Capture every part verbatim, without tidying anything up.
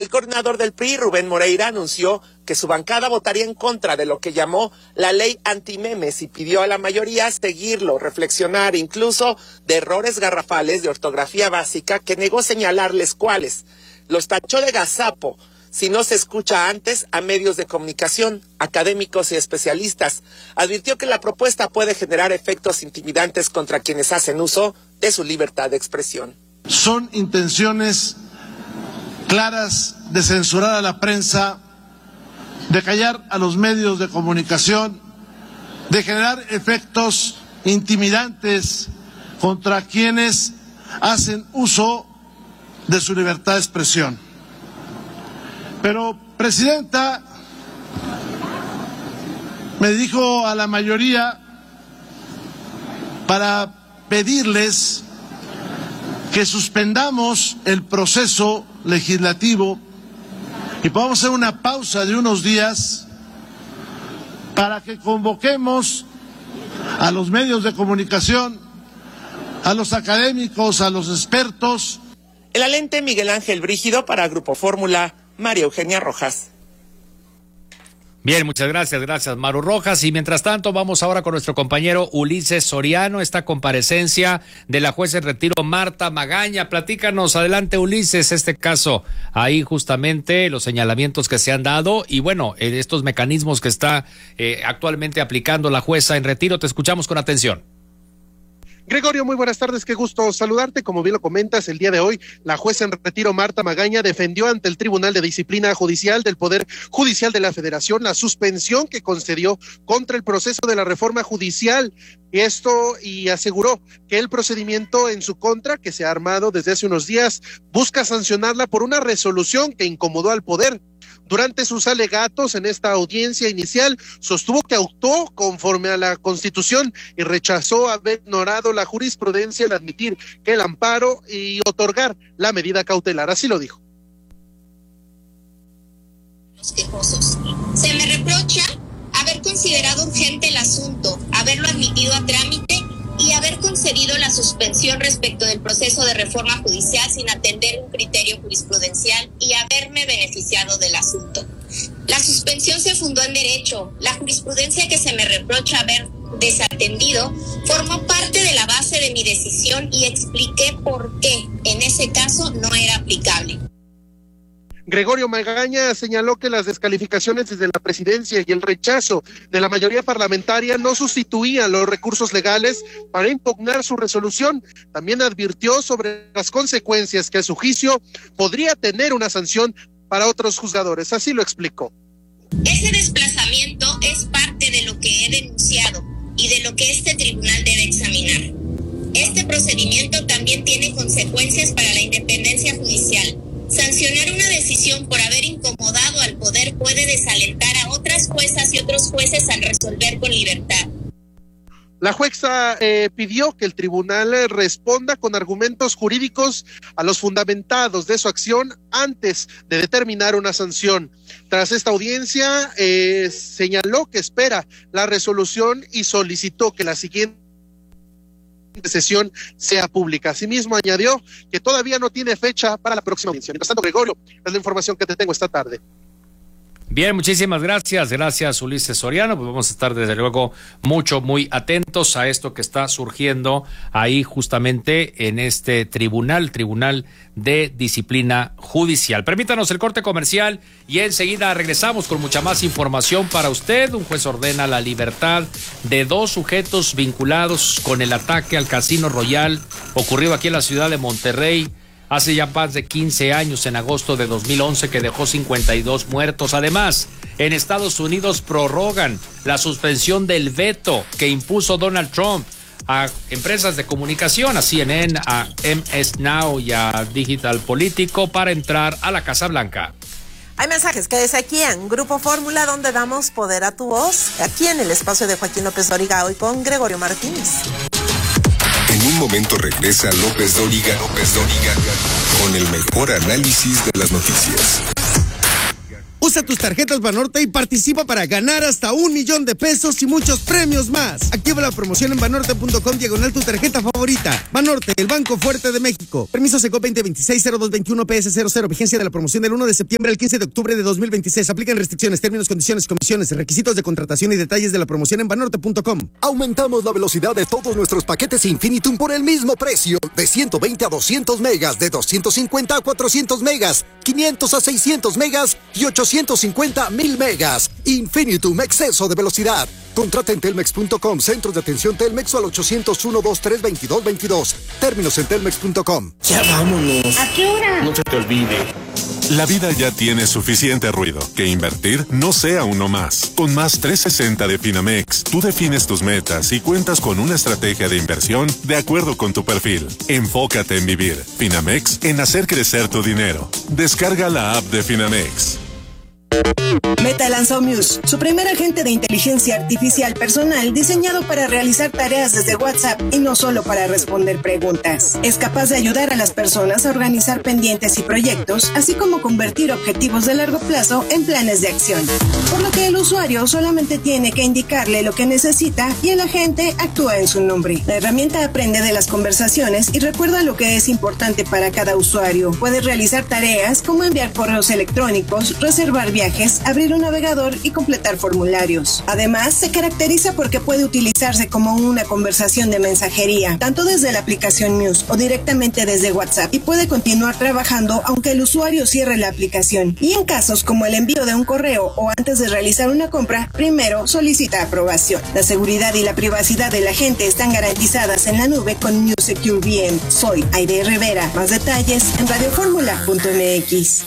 El coordinador del P R I, Rubén Moreira, anunció que su bancada votaría en contra de lo que llamó la ley antimemes y pidió a la mayoría seguirlo, reflexionar incluso de errores garrafales de ortografía básica que negó señalarles cuáles. Los tachó de gazapo si no se escucha antes a medios de comunicación, académicos y especialistas. Advirtió que la propuesta puede generar efectos intimidantes contra quienes hacen uso de su libertad de expresión. Son intenciones claras de censurar a la prensa, de callar a los medios de comunicación, de generar efectos intimidantes contra quienes hacen uso de su libertad de expresión. Pero, Presidenta, me dirijo a la mayoría para pedirles que suspendamos el proceso legislativo y podamos hacer una pausa de unos días para que convoquemos a los medios de comunicación, a los académicos, a los expertos. En la lente, Miguel Ángel Brígido, para Grupo Fórmula, María Eugenia Rojas. Bien, muchas gracias, gracias Maru Rojas. Y mientras tanto, vamos ahora con nuestro compañero Ulises Soriano, esta comparecencia de la jueza en retiro Marta Magaña. Platícanos, adelante Ulises, este caso, ahí justamente los señalamientos que se han dado y bueno, estos mecanismos que está eh, actualmente aplicando la jueza en retiro. Te escuchamos con atención. Gregorio, muy buenas tardes, qué gusto saludarte. Como bien lo comentas, el día de hoy, la jueza en retiro Marta Magaña defendió ante el Tribunal de Disciplina Judicial del Poder Judicial de la Federación la suspensión que concedió contra el proceso de la reforma judicial. Y esto, y aseguró que el procedimiento en su contra, que se ha armado desde hace unos días, busca sancionarla por una resolución que incomodó al poder. Durante sus alegatos en esta audiencia inicial, sostuvo que actuó conforme a la Constitución y rechazó haber ignorado la jurisprudencia al admitir que el amparo y otorgar la medida cautelar. Así lo dijo. Los quejosos. Se me reprocha haber considerado urgente el asunto, haberlo admitido a trámite y haber concedido la suspensión respecto del proceso de reforma judicial sin atender un criterio jurisprudencial y haberme beneficiado del asunto. La suspensión se fundó en derecho. La jurisprudencia que se me reprocha haber desatendido formó parte de la base de mi decisión y expliqué por qué en ese caso no era aplicable. Gregorio Magaña señaló que las descalificaciones desde la presidencia y el rechazo de la mayoría parlamentaria no sustituían los recursos legales para impugnar su resolución. También advirtió sobre las consecuencias que a su juicio podría tener una sanción para otros juzgadores. Así lo explicó. Ese desplazamiento es parte de lo que he denunciado y de lo que este tribunal debe examinar. Este procedimiento también tiene consecuencias para la independencia judicial. Sancionar una decisión por haber incomodado al poder puede desalentar a otras juezas y otros jueces al resolver con libertad. La jueza eh, pidió que el tribunal eh, responda con argumentos jurídicos a los fundamentados de su acción antes de determinar una sanción. Tras esta audiencia, eh, señaló que espera la resolución y solicitó que la siguiente sesión sea pública. Asimismo, añadió que todavía no tiene fecha para la próxima audiencia. Mientras tanto, Gregorio, es la información que te tengo esta tarde. Bien, muchísimas gracias, gracias Ulises Soriano, pues vamos a estar desde luego mucho, muy atentos a esto que está surgiendo ahí justamente en este tribunal, Tribunal de Disciplina Judicial. Permítanos el corte comercial y enseguida regresamos con mucha más información para usted. Un juez ordena la libertad de dos sujetos vinculados con el ataque al Casino Royal ocurrido aquí en la ciudad de Monterrey hace ya más de quince años, en agosto de dos mil once, que dejó cincuenta y dos muertos. Además, en Estados Unidos prorrogan la suspensión del veto que impuso Donald Trump a empresas de comunicación, a C N N, a M S Now y a Digital Político para entrar a la Casa Blanca. Hay mensajes, quédese aquí en Grupo Fórmula, donde damos poder a tu voz, aquí en el espacio de Joaquín López Dóriga, hoy con Gregorio Martínez. En un momento regresa López Dóriga, López Dóriga, con el mejor análisis de las noticias. Usa tus tarjetas Banorte y participa para ganar hasta un millón de pesos y muchos premios más. Activa la promoción en banorte punto com diagonal tu tarjeta favorita. Banorte, el Banco Fuerte de México. Permiso Seco veinte veintiséis cero dos veintiuno P S cero cero. Vigencia de la promoción del uno de septiembre al quince de octubre de dos mil veintiséis. Aplican restricciones, términos, condiciones, comisiones, requisitos de contratación y detalles de la promoción en banorte punto com. Aumentamos la velocidad de todos nuestros paquetes Infinitum por el mismo precio. De ciento veinte a doscientos megas, de doscientos cincuenta a cuatrocientos megas, quinientos a seiscientos megas y ochocientos cincuenta a mil megas. Infinitum, exceso de velocidad. Contrata en telmex punto com, centros de atención Telmex o al ochocientos uno, veintitrés, veintidós, veintidós. Términos en telmex punto com. Ya vámonos. ¿A qué hora? No se te olvide. La vida ya tiene suficiente ruido. Que invertir no sea uno más. Con Más trescientos sesenta de Finamex, tú defines tus metas y cuentas con una estrategia de inversión de acuerdo con tu perfil. Enfócate en vivir. Finamex, en hacer crecer tu dinero. Descarga la app de Finamex. Meta lanzó Muse, su primer agente de inteligencia artificial personal diseñado para realizar tareas desde WhatsApp y no solo para responder preguntas. Es capaz de ayudar a las personas a organizar pendientes y proyectos, así como convertir objetivos de largo plazo en planes de acción. Por lo que el usuario solamente tiene que indicarle lo que necesita y el agente actúa en su nombre. La herramienta aprende de las conversaciones y recuerda lo que es importante para cada usuario. Puede realizar tareas como enviar correos electrónicos, reservar viajes, abrir un navegador y completar formularios. Además, se caracteriza porque puede utilizarse como una conversación de mensajería, tanto desde la aplicación Muse o directamente desde WhatsApp, y puede continuar trabajando aunque el usuario cierre la aplicación. Y en casos como el envío de un correo o antes de realizar una compra, primero solicita aprobación. La seguridad y la privacidad de la gente están garantizadas en la nube con Muse Secure V M. Soy Aide Rivera. Más detalles en radioformula punto m x.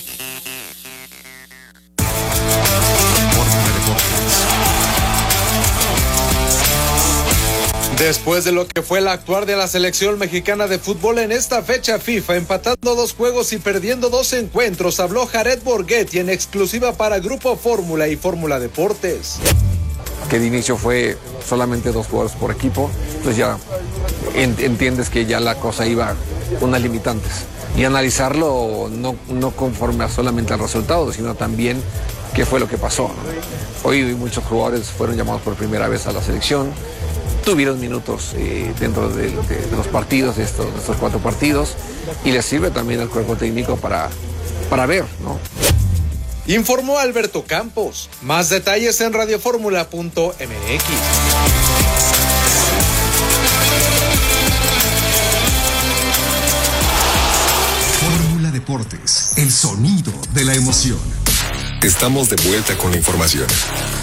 Después de lo que fue el actuar de la selección mexicana de fútbol en esta fecha FIFA, empatando dos juegos y perdiendo dos encuentros, habló Jared Borghetti en exclusiva para Grupo Fórmula y Fórmula Deportes. Que de inicio fue solamente dos jugadores por equipo, entonces ya entiendes que ya la cosa iba con unas limitantes. Y analizarlo no, no conforme a solamente al resultado, sino también qué fue lo que pasó, ¿no? Hoy muchos jugadores fueron llamados por primera vez a la selección, tuvieron minutos eh, dentro de, de, de los partidos, de estos, de estos cuatro partidos, y les sirve también al cuerpo técnico para, para ver, ¿no? Informó Alberto Campos. Más detalles en radioformula punto m x. Fórmula Deportes, el sonido de la emoción. Estamos de vuelta con la información.